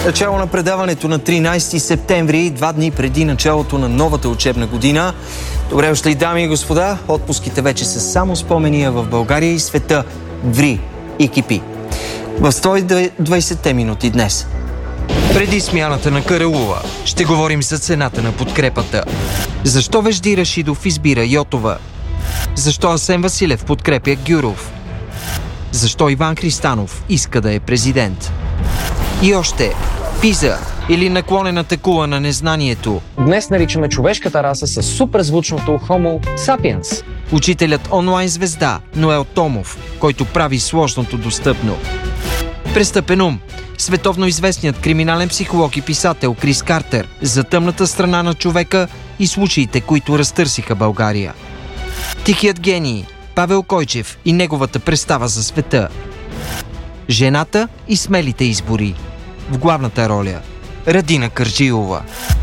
Начало на предаването на 13 септември, 2 дни преди началото на новата учебна година. Добре дошли, дами и господа. Отпуските вече са само спомения в България и света. Ври и кипи. В 120 минути днес. Преди смяната на Караулова ще говорим за цената на подкрепата. Защо Вежди Рашидов избира Йотова? Защо Асен Василев подкрепя Гюров? Защо Иван Христанов иска да е президент? И още, Пиза или наклонената кула на незнанието. Днес наричаме човешката раса с суперзвучното Homo sapiens. Учителят онлайн звезда Ноел Томов, който прави сложното достъпно. Престъпен ум. Световно известният криминален психолог и писател Крис Картер за тъмната страна на човека и случаите, които разтърсиха България. Тихият гений Павел Койчев и неговата представа за света. Жената и смелите избори. В главната роля Радина Кърджилова.